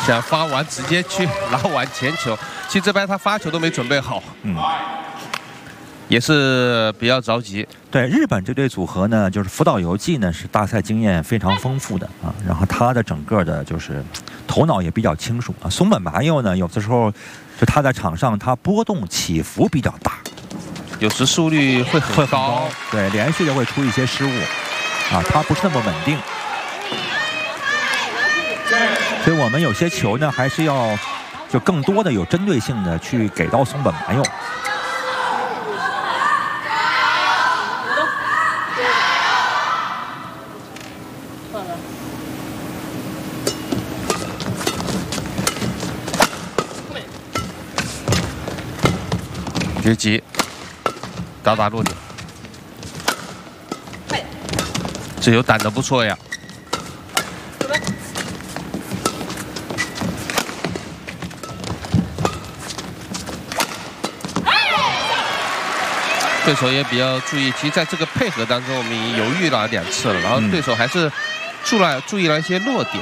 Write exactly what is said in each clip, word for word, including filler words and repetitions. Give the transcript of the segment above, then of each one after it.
想发完直接去拿完前球，其实这边他发球都没准备好，嗯，也是比较着急。 对，日本这对组合呢，就是福岛由纪呢是大赛经验非常丰富的啊，然后他的整个的就是头脑也比较清楚啊。松本麻佑呢，有的时候就他在场上他波动起伏比较大， 有时速率会很高， 对，连续的会出一些失误啊，他不是那么稳定。所以我们有些球呢，还是要就更多的有针对性的去给到松本麻佑。 别急，打打落点，这球打得不错呀。对手也比较注意，其实在这个配合当中，我们已经犹豫了两次了，然后对手还是注了注意了一些落点。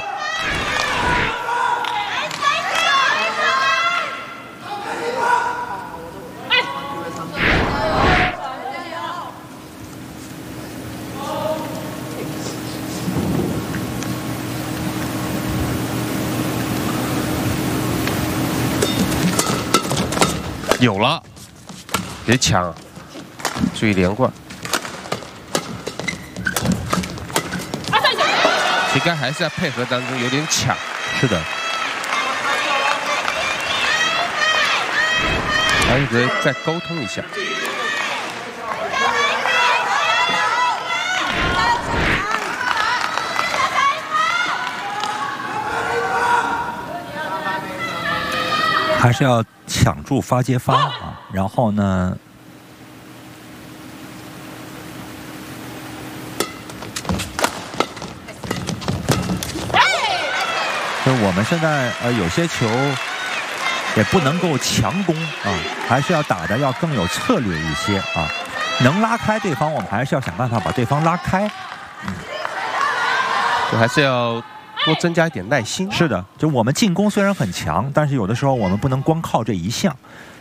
有了，别抢。注意连贯，其实刚还是在配合当中有点抢。 是的， 还一直再沟通一下。 还是要抢住发接发啊，然后呢？就是我们现在呃有些球也不能够强攻啊，还是要打的要更有策略一些啊。能拉开对方，我们还是要想办法把对方拉开。嗯， 就还是要多增加一点耐心。 是的，就我们进攻虽然很强，但是有的时候我们不能光靠这一项。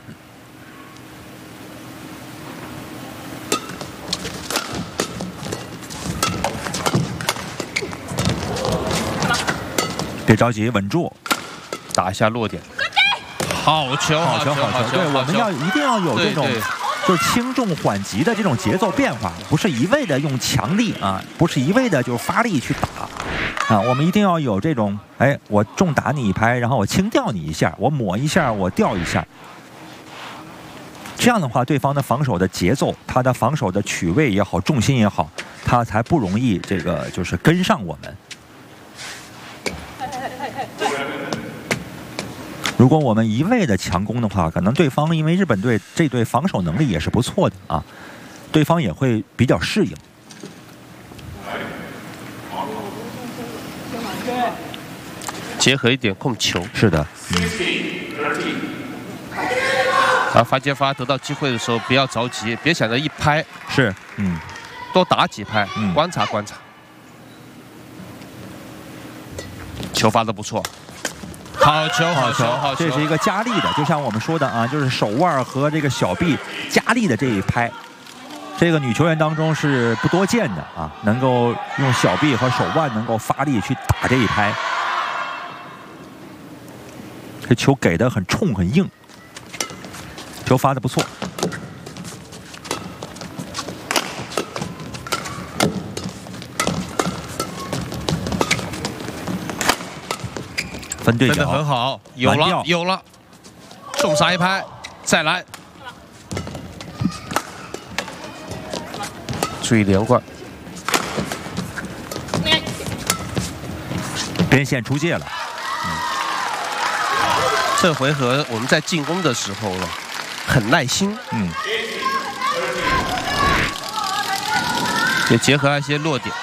别着急，稳住， 打一下落点。好球， 好球，好球！对，我们要一定要有这种就是轻重缓急的这种节奏变化，不是一味的用强力啊，不是一味的就发力去打啊，我们一定要有这种，哎，我重打你一拍，然后我轻吊你一下，我抹一下，我吊一下。这样的话，对方的防守的节奏，他的防守的取位也好，重心也好，他才不容易这个就是跟上我们。如果我们一味的强攻的话，可能对方因为日本队这队防守能力也是不错的啊，对方也会比较适应。 结合一点控球， 是的。嗯、 啊，发接发得到机会的时候不要着急，别想着一拍， 是，嗯， 多打几拍， 嗯、 观察观察。球发得不错。好球，好球，好球！ 这是一个加力的，就像我们说的啊，就是手腕和这个小臂加力的这一拍，这个女球员当中是不多见的啊，能够用小臂和手腕能够发力去打这一拍。这球给的很冲很硬，球发的不错。分对角， 分得很好，有了，有了，重杀一拍，再来，注意连贯， 边线出界了。 嗯，这回合我们在进攻的时候呢，很耐心，嗯，也结合一些落点。